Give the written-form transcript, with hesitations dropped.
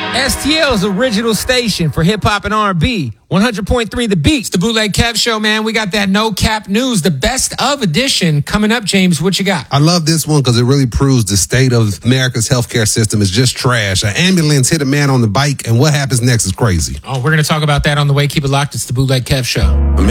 STL's original station for hip-hop and R&B. 100.3 The Beat. It's the Bootleg Kev Show, man. We got that No Cap News, the best of edition coming up. James, what you got? I love this one because it really proves the state of America's healthcare system is just trash. An ambulance hit a man on the bike, and what happens next is crazy. Oh, we're going to talk about that on the way. Keep it locked. It's the Bootleg Kev Show.